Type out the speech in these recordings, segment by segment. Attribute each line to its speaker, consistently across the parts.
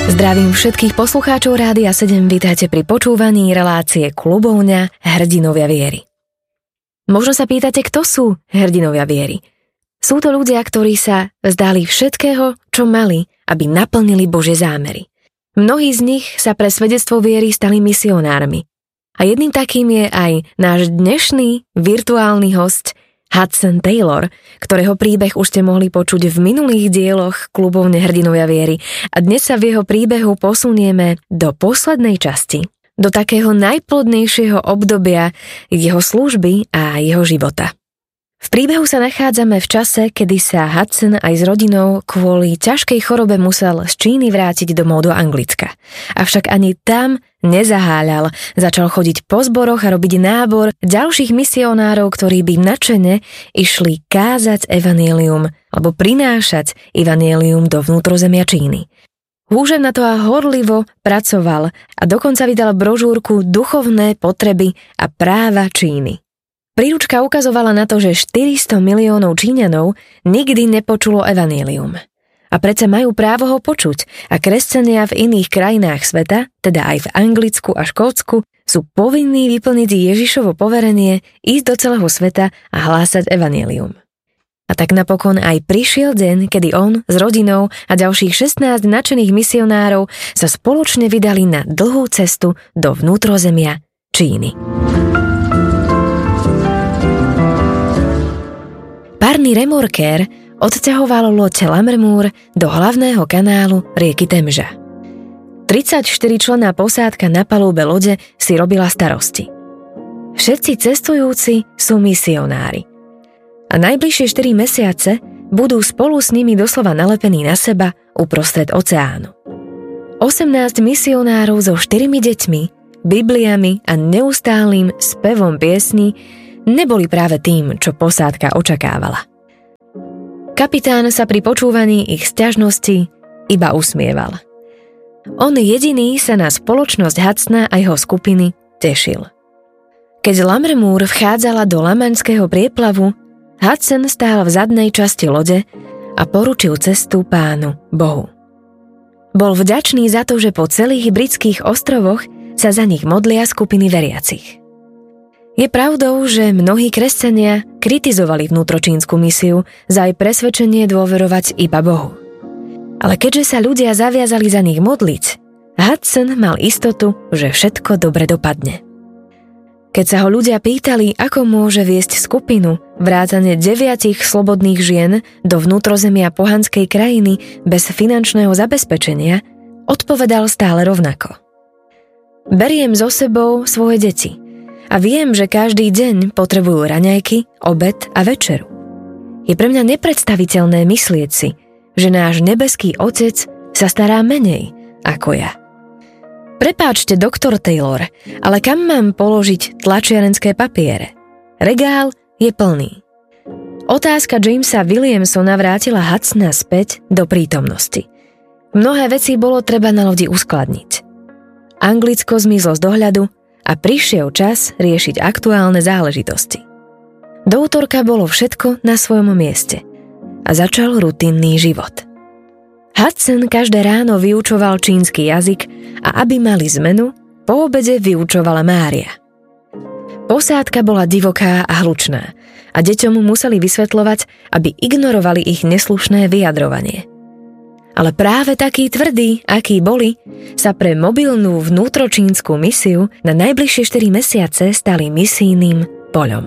Speaker 1: Zdravím všetkých poslucháčov Rádia 7, vítajte pri počúvaní relácie Klubovňa Hrdinovia viery. Možno sa pýtate, kto sú hrdinovia viery? Sú to ľudia, ktorí sa vzdali všetkého, čo mali, aby naplnili Božie zámery. Mnohí z nich sa pre svedectvo viery stali misionármi. A jedným takým je aj náš dnešný virtuálny host Hudson Taylor, ktorého príbeh už ste mohli počuť v minulých dieloch Klubovne Hrdinovia viery. A dnes sa v jeho príbehu posunieme do poslednej časti, do takého najplodnejšieho obdobia jeho služby a jeho života. V príbehu sa nachádzame v čase, kedy sa Hudson aj s rodinou kvôli ťažkej chorobe musel z Číny vrátiť domov do Anglicka. Avšak ani tam nezaháľal, začal chodiť po zboroch a robiť nábor ďalších misionárov, ktorí by nadšene išli kázať evanjelium alebo prinášať evanjelium do vnútrozemia Číny. Húžem na to a horlivo pracoval a dokonca vydal brožúrku Duchovné potreby a práva Číny. Príručka ukazovala na to, že 400 miliónov Číňanov nikdy nepočulo evanjelium. A predsa majú právo ho počuť a kresťania v iných krajinách sveta, teda aj v Anglicku a Škótsku, sú povinní vyplniť Ježišovo poverenie, ísť do celého sveta a hlásať evanjelium. A tak napokon aj prišiel deň, kedy on s rodinou a ďalších 16 nadšených misionárov sa spoločne vydali na dlhú cestu do vnútrozemia Číny. Párny remorkér odťahoval loď Lammermoor do hlavného kanálu rieky Temža. 34-členná posádka na palube lode si robila starosti. Všetci cestujúci sú misionári. A najbližšie 4 mesiace budú spolu s nimi doslova nalepení na seba uprostred oceánu. 18 misionárov so 4 deťmi, Bibliami a neustálym spevom piesní neboli práve tým, čo posádka očakávala. Kapitán sa pri počúvaní ich sťažností iba usmieval. On jediný sa na spoločnosť Hudsona a jeho skupiny tešil. Keď Lammermoor vchádzala do Lamanského prieplavu, Hudson stál v zadnej časti lode a poručil cestu Pánu Bohu. Bol vďačný za to, že po celých britských ostrovoch sa za nich modlia skupiny veriacich. Je pravdou, že mnohí kresťania kritizovali vnútročínsku misiu za jej presvedčenie dôverovať iba Bohu. Ale keďže sa ľudia zaviazali za nich modliť, Hudson mal istotu, že všetko dobre dopadne. Keď sa ho ľudia pýtali, ako môže viesť skupinu vrátane 9 slobodných žien do vnútrozemia pohanskej krajiny bez finančného zabezpečenia, odpovedal stále rovnako. Beriem so sebou svoje deti a viem, že každý deň potrebujú raňajky, obed a večeru. Je pre mňa nepredstaviteľné myslieť si, že náš nebeský Otec sa stará menej ako ja. Prepáčte, doktor Taylor, ale kam mám položiť tlačiarenské papiere? Regál je plný. Otázka Jamesa Williamsona vrátila Hudsona späť do prítomnosti. Mnohé veci bolo treba na lodi uskladniť. Anglicko zmizlo z dohľadu a prišiel čas riešiť aktuálne záležitosti. Do útorka bolo všetko na svojom mieste a začal rutinný život. Hudson každé ráno vyučoval čínsky jazyk a aby mali zmenu, po obede vyučovala Mária. Posádka bola divoká a hlučná a deťom museli vysvetľovať, aby ignorovali ich neslušné vyjadrovanie. Ale práve takí tvrdí, akí boli, sa pre mobilnú vnútročínsku misiu na najbližšie 4 mesiace stali misijným poľom.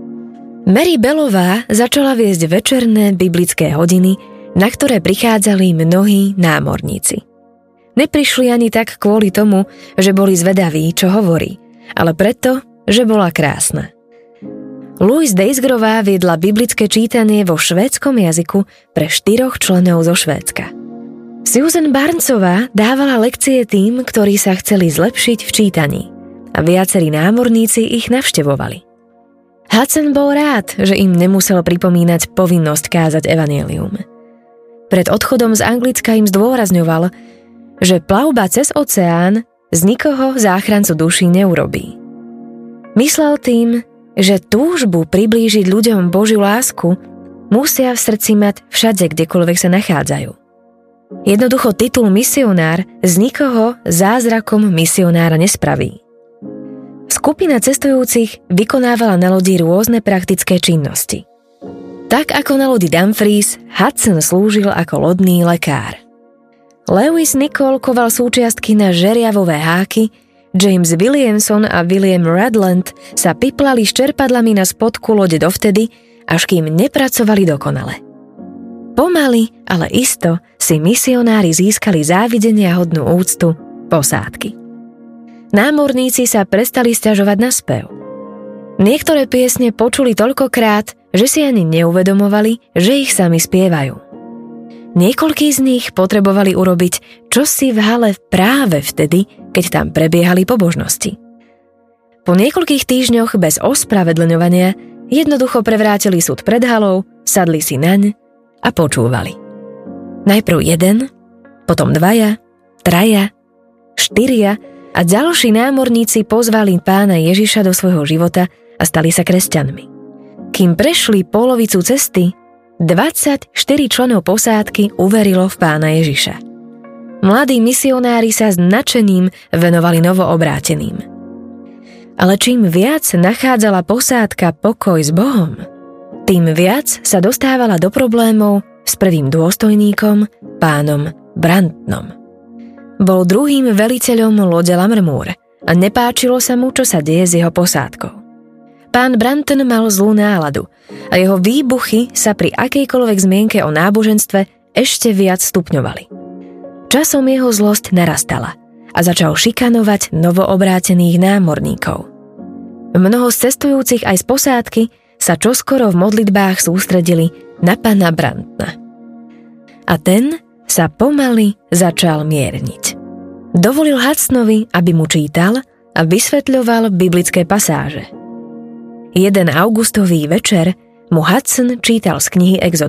Speaker 1: Mary Bellová začala viesť večerné biblické hodiny, na ktoré prichádzali mnohí námorníci. Neprišli ani tak kvôli tomu, že boli zvedaví, čo hovorí, ale preto, že bola krásna. Louise Daisgrová viedla biblické čítanie vo švédskom jazyku pre 4 členov zo Švédska. Susan Barnesová dávala lekcie tým, ktorí sa chceli zlepšiť v čítaní a viacerí námorníci ich navštevovali. Hudson bol rád, že im nemusel pripomínať povinnosť kázať evanjelium. Pred odchodom z Anglicka im zdôrazňoval, že plavba cez oceán z nikoho záchrancu duší neurobí. Myslel tým, že túžbu priblížiť ľuďom Božiu lásku musia v srdci mať všade, kdekoľvek sa nachádzajú. Jednoducho titul misionár z nikoho zázrakom misionára nespraví. Skupina cestujúcich vykonávala na lodi rôzne praktické činnosti. Tak ako na lodi Dumfries, Hudson slúžil ako lodný lekár. Lewis Nichol koval súčiastky na žeriavové háky, James Williamson a William Radland sa piplali s čerpadlami na spodku lode dovtedy, až kým nepracovali dokonale. Pomaly, ale isto si misionári získali závidenia hodnú úctu posádky. Námorníci sa prestali sťažovať na spev. Niektoré piesne počuli toľkokrát, že si ani neuvedomovali, že ich sami spievajú. Niekoľkí z nich potrebovali urobiť čosi v hale práve vtedy, keď tam prebiehali pobožnosti. Po niekoľkých týždňoch bez ospravedlňovania jednoducho prevrátili súd pred halou, sadli si naň a počúvali. Najprv 1, potom 2, 3, 4 a ďalší námorníci pozvali Pána Ježiša do svojho života a stali sa kresťanmi. Kým prešli polovicu cesty, 24 členov posádky uverilo v Pána Ježiša. Mladí misionári sa s nadšením venovali novoobráteným. Ale čím viac nachádzala posádka pokoj s Bohom, tým viac sa dostávala do problémov s prvým dôstojníkom, pánom Brantonom. Bol druhým veliteľom lode Lammermoor a nepáčilo sa mu, čo sa deje s jeho posádkou. Pán Branton mal zlú náladu a jeho výbuchy sa pri akejkoľvek zmienke o náboženstve ešte viac stupňovali. Časom jeho zlosť narastala a začal šikanovať novoobrátených námorníkov. Mnoho z cestujúcich aj z posádky sa čoskoro v modlitbách sústredili na pána Brantona. A ten sa pomaly začal mierniť. Dovolil Hudsonovi, aby mu čítal a vysvetľoval biblické pasáže. Jeden augustový večer mu Hudson čítal z knihy Exodus.